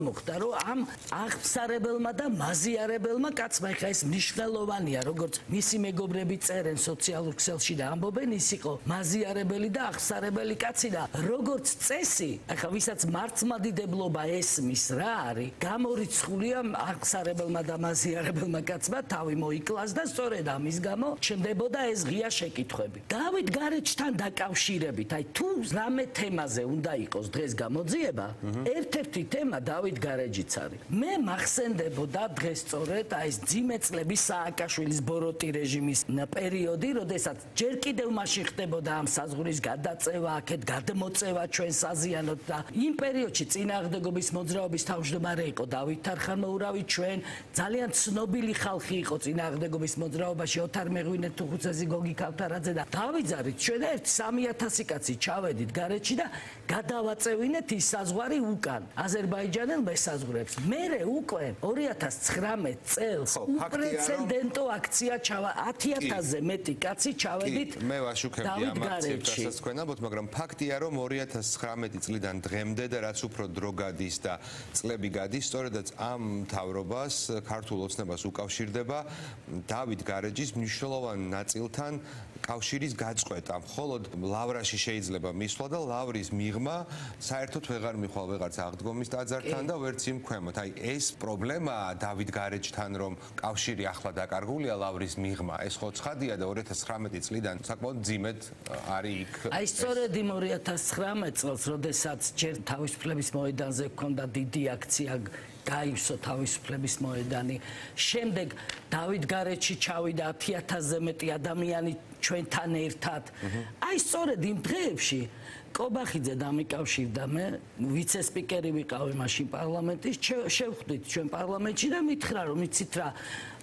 მოხდა რომ ამ აღფსარებელმა და მაზიარებელმა კაცმა ხა ეს მნიშვნელოვანია როგორც მისი მეგობრები წერენ სოციალურ ქსელში და ამბობენ ის იყო მაზიარებელი და აღფსარებელი კაცი და როგორც წესი ხა ვისაც მართლმადიდებლობა ესმის რა არის გამორიცხულია აღფსარებელმა და მაზიარებელმა კაცმა თავი მოიკლას და სწორედ ამის გამო ჩნდებოდა ეს ღია შეკითხვები დავით გარეჯთან დაკავშირებით აი თუ რამე თემაზე უნდა იყოს დღეს გამოძიება ერთ-ერთი თემა დავით გარეჯიც არის. მე მახსენდებოდა დღეს სწორედ აი ეს ძიმე წლების სააკაშვილის ბოროტი რეჟიმის პერიოდი, როდესაც ჯერ კიდევ მაშინ ხდებოდა ამ საზღვრის გადაწევა, აქეთ გადმოწევა ჩვენ საზიანოდ და იმ პერიოდში წინააღმდეგობის მოძრაობის თავმჯდომარე იყო დავით თარხანმოურავი ჩვენ ძალიან ცნობილი ხალხი იყო წინააღმდეგობის მოძრაობაში ოთარ მეღვინე თუხუცესი გოგი ქავთარაძე და დავით ზარით ჩვენ ერთ 3000 კაცი ჩავედით გარეჯში და გადავაწევინეთ ის საზღვარი უკან აზერბაიჯანელ მესაზღვრებს. მერე უკვე 2019 წელს უპრეცედენტო აქცია ჩავა 10000-ზე მეტი კაცი ჩავედით. მე ვაშუქებდი ამ აქციებს, რასაც თქვენ ამბობთ, მაგრამ ფაქტია, რომ 2019 წლიდან დღემდე და რაც უფრო დრო გადის და წლები გადის, სწორედაც ამ მთავრობას, ქართულ ოცნებას უკავშირდება დავით გარეჯის მნიშვნელოვან ნაწილთან კავშირის გაწყვეტა. მხოლოდ ლავრაში შეიძლება მისვლა და ლავრის მიღმა საერთოდ ვეღარ მიხვალ ვეღარც აღდგომის ტაძართან და ვერც იმ ქვემოთ. აი ეს პრობლემაა დავით გარეჯთან რომ კავშირი ახლა დაკარგულია ლავრის მიღმა. ეს ხო ცხადია და 2019 წლიდან საკმაოდ ძიმედ არის იქ. აი სწორედ იმ 2019 წელს, როდესაც ჯერ თავისუფლების მოედანზე ჰქონდა დიდი აქცია გაივსო თავისუფლების მოედანი. შემდეგ დავით გარეჯში ჩავიდა 10000-ზე მეტი ადამიანი ჩვენთან ერთად. აი სწორედ იმ დღეებში კობახიძე დამიკავშირდა მე ვიცე-სპიკერი ვიყავი მაშინ პარლამენტის შევხვდით ჩვენ პარლამენტში და მითხრა რომ იცით რა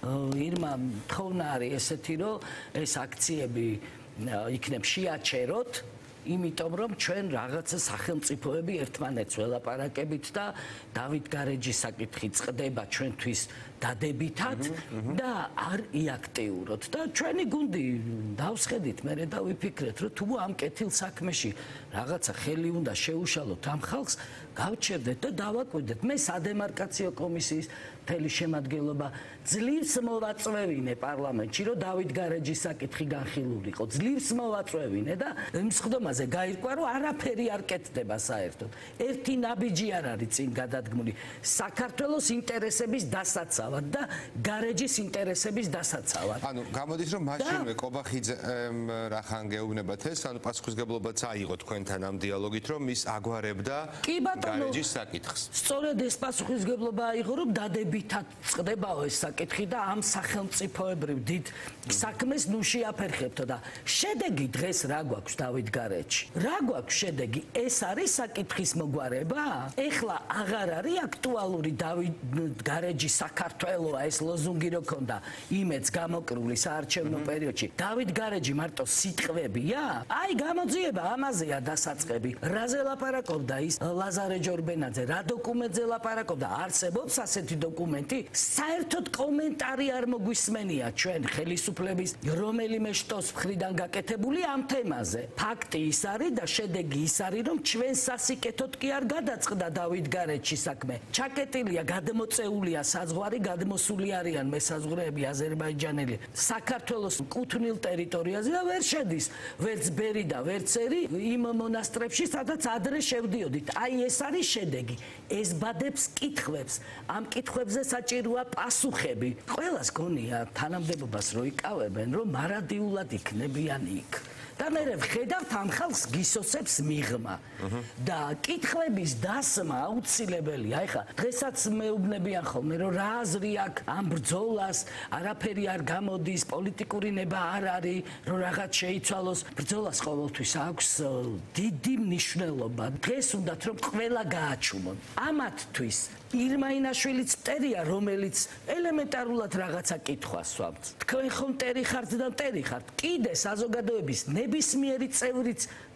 ირმა თხოვნა არის ესეთი რომ ეს აქციები იქნებ შეაჩეროთ იმიტომ რომ ჩვენ რაღაცა სახელმწიფოები ერთმანეთს ველაპარაკებით და დავით გარეჯის საკითხი წყდება ჩვენთვის დადებითად და არ იაქტიუროთ და ჩვენი გუნდი დავსხედით მე და ვიფიქრეთ რომ თუ ამ კეთილ საქმეში რაღაცა ხელი უნდა შეუშალოთ ამ ხალხს გავჩერდეთ და დავაკვირდეთ მე სადემარკაციო კომისიის მთელი შემადგენლობა ძლივს მოვაწვევინე პარლამენტში რომ დავით გარეჯის საკითხი განხილულიყო ძლივს მოვაწვევინე და იმ სხდომაზე გაირკვა რომ არაფერი არ კეთდება საერთოდ ერთი ნაბიჯი არ არის წინ გადადგმული საქართველოს ინტერესების დასაცავად და გარეჯის ინტერესების დასაცავად ანუ გამოდის რომ მაშინვე კობახიძემ რახან გეუბნებათ ეს ანუ პასუხისგებლობაც აიღო თქვენთან ამ დიალოგით რომ ის აგვარებდა გარეჯის საკითხს სწორედ ეს პასუხისგებლობა აიღო რომ დადებითად წყდებაო ეს საკითხი და ამ სახელმწიფოებრივ დიდ საქმეს ნუ შეაფერხებთო და შედეგი დღეს რა გვაქვს დავით გარეჯში რა გვაქვს შედეგი ეს არის საკითხის მოგვარება ეხლა აღარ არის აქტუალური დავით გარეჯის საქართველოა ეს ლოზუნგი რო ქონდა იმეც გამოკრული საარჩევნო პერიოდში დავით გარეჯი მარტო სიტყვებია აი გამოძიება ამაზეა დასაწყები რაზე ლაპარაკობდა ის ლაზარე ჯორბენაძე რა დოკუმენტზე ლაპარაკობდა არსებობს ასეთი დოკუმენტი საერთოდ კომენტარი არ მოგვისმენია ჩვენ ხელისუფლების რომელიმე შტოს მხრიდან გაკეთებული ამ თემაზე ფაქტი ის არის და შედეგი ის არის რომ ჩვენ სასიკეთოდ კი არ გადაწყდა დავით გარეჯში საქმე ჩაკეტილია გადმოწეულია საზღვარი გადმოსული არიან მესაზღვრეები აზერბაიჯანელი საქართველოს კუთვნილ ტერიტორიაზე და ვერ შედის ვერც ბერი და ვერც ერი იმ მონასტრებში სადაც ადრე შევდიოდით აი ეს არის შედეგი ეს ბადებს კითხვებს ამ კითხვებზე საჭიროა პასუხები ყველას გონია თანამდებობას რო იკავებენ რომ მარადიულად იქნებიან იქ და მე ვხედავთ ამ ხალხს გისოსებს მიღმა და კითხვების დასმა აუცილებელია. ეხლა დღესაც მეუბნებიან ხოლმე რომ რა აზრი აქვს ამ ბრძოლას, არაფერი არ გამოდის, პოლიტიკური ნება არ არის, რომ რაღაც შეიცვალოს. ბრძოლას ყოველთვის აქვს დიდი მნიშვნელობა. დღეს უნდათ რომ ყველა გააჩუმონ. ამათთვის ირმა ინაშვილიც მტერია, რომელიც ელემენტარულად რაღაცა კითხვას სვამს. თქვენ ხომ მტერი ხართ და მტერი ხართ. კიდე საზოგადოების ნებისმიერი წევრიც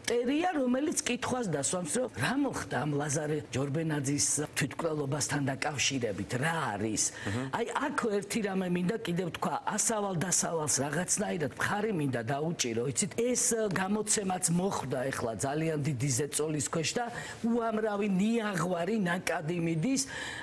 მტერია, რომელიც კითხვას დასვამს, რომ რა მოხდა ამ ლაზარე ჯორბენაძის თვითმკვლელობასთან დაკავშირებით, რა არის? აი აქ ერთი რამე მინდა კიდევ თქვა, ასავალ დასავალს რაღაცნაირად მხარი მინდა დაუჭირო, იცით, ეს გამოცემაც მოხდა ეხლა ძალიან დიდი ზეწოლის ქვეშ და უამრავი ნიაღვარი ნაკადი მიდის